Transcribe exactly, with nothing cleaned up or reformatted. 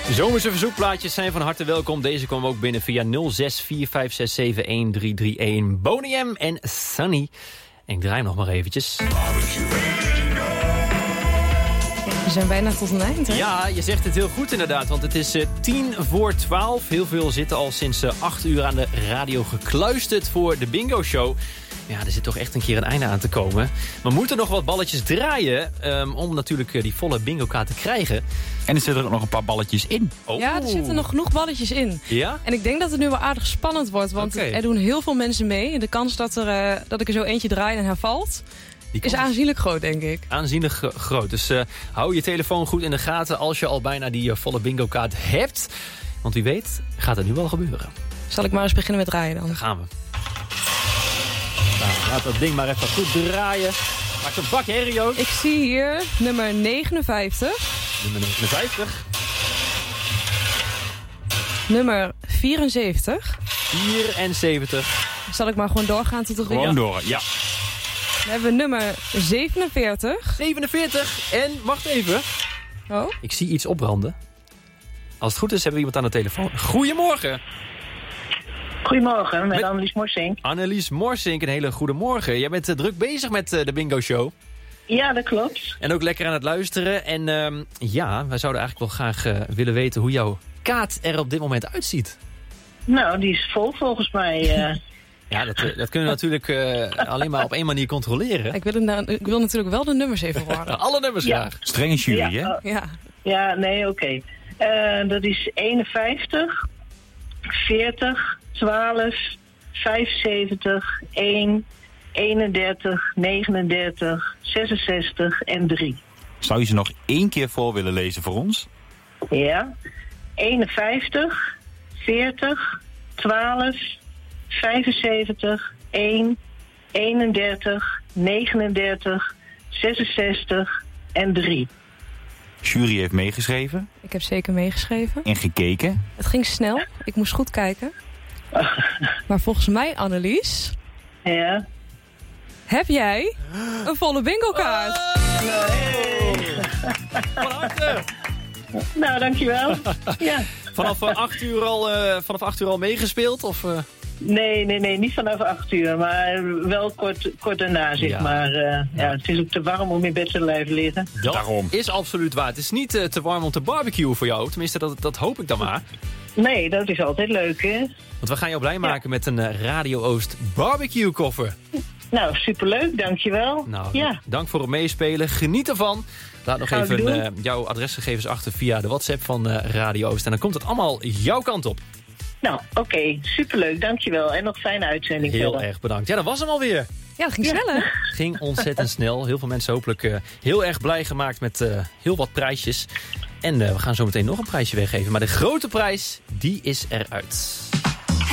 Zomerse verzoekplaatjes zijn van harte welkom. Deze komen ook binnen via nul zes vier vijf zes zeven een drie drie een. Boney M en Sunny. En ik draai hem nog maar eventjes. We zijn bijna tot een eind, hè? Ja, je zegt het heel goed inderdaad, want het is uh, tien voor twaalf. Heel veel zitten al sinds uh, acht uur aan de radio gekluisterd voor de bingo show. Ja, er zit toch echt een keer een einde aan te komen. We moeten nog wat balletjes draaien um, om natuurlijk uh, die volle bingo kaart te krijgen. En er zitten er nog een paar balletjes in. Oh. Ja, er zitten nog genoeg balletjes in. Ja? En ik denk dat het nu wel aardig spannend wordt, want Okay. er doen heel veel mensen mee. De kans dat, er, uh, dat ik er zo eentje draai en hervalt, is aanzienlijk groot, denk ik. Aanzienlijk uh, groot. Dus uh, hou je telefoon goed in de gaten als je al bijna die uh, volle bingo kaart hebt. Want wie weet gaat het nu wel gebeuren. Zal ik maar eens beginnen met draaien dan? Daar gaan we. Nou, laat dat ding maar even goed draaien. Maak een bak herrie ook. Ik zie hier nummer negenenvijftig. Nummer negenenvijftig. Nummer vierenzeventig. vierenzeventig. Zal ik maar gewoon doorgaan tot de Gewoon goede? door, ja. Dan hebben we nummer zevenenveertig. zevenenveertig. En, wacht even. Oh, Ik zie iets opbranden. Als het goed is, hebben we iemand aan de telefoon. Goedemorgen. Goedemorgen, met, Met- Annelies Morsink. Annelies Morsink, een hele goede morgen. Jij bent uh, druk bezig met uh, de bingo show. Ja, dat klopt. En ook lekker aan het luisteren. En um, ja, wij zouden eigenlijk wel graag uh, willen weten hoe jouw kaart er op dit moment uitziet. Nou, die is vol volgens mij. Uh, Ja, dat, uh, dat kunnen we natuurlijk uh, alleen maar op één manier controleren. ik wil, het nou- ik wil natuurlijk wel de nummers even horen. Alle nummers Ja. graag. Strenge jury, ja, hè? uh, Ja, ja, nee, oké. Okay. Uh, dat is eenenvijftig, veertig, twaalf, vijfenzeventig, één, eenendertig, negenendertig, zesenzestig en drie. Zou je ze nog één keer voor willen lezen voor ons? Ja. eenenvijftig, veertig, twaalf, vijfenzeventig, één, eenendertig, negenendertig, zesenzestig en drie. Jury heeft meegeschreven ik heb zeker meegeschreven. en gekeken. Het ging snel, ik moest goed kijken. Maar volgens mij, Annelies, Ja. heb jij een volle bingo kaart. Van harte. Nou, dankjewel. Ja. Vanaf uh, acht uur al, uh, vanaf acht uur al meegespeeld? Of, uh... Nee, nee, nee, niet vanaf acht uur, maar wel kort, kort daarna, zeg Ja. maar. Uh, ja. ja, het is ook te warm om in bed te blijven liggen. Dat Daarom. is absoluut waar. Het is niet uh, te warm om te barbecuen voor jou. Tenminste, dat, dat hoop ik dan maar. Nee, dat is altijd leuk, hè? Want we gaan jou blij maken met een uh, Radio Oost barbecue koffer. Nou, superleuk, dankjewel. Nou, Ja. dank voor het meespelen. Geniet ervan. Laat nog Gaan we even doen. uh, jouw adresgegevens achter via de WhatsApp van uh, Radio Oost. En dan komt het allemaal jouw kant op. Nou, oké, okay, superleuk, dankjewel. En nog fijne uitzending Heel verder. erg bedankt. Ja, dat was hem alweer. Ja, dat ging snel, hè? Ging ontzettend snel. Heel veel mensen hopelijk uh, heel erg blij gemaakt met uh, heel wat prijsjes. En uh, we gaan zo meteen nog een prijsje weggeven. Maar de grote prijs, die is eruit.